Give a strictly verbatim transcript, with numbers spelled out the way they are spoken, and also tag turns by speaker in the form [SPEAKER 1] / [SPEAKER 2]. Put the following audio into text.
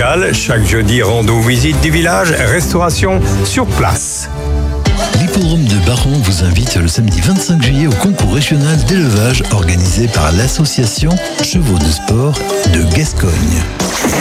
[SPEAKER 1] familiale. Chaque jeudi, rando visite du village, restauration sur place.
[SPEAKER 2] L'hippodrome de Baron vous invite le samedi vingt-cinq juillet au concours régional d'élevage organisé par l'association Chevaux de Sport de Gascogne.